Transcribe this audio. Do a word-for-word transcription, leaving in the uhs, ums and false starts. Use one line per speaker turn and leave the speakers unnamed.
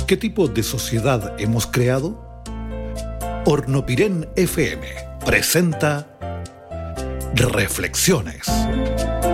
¿Qué tipo de sociedad hemos creado? Hornopirén F M presenta Reflexiones.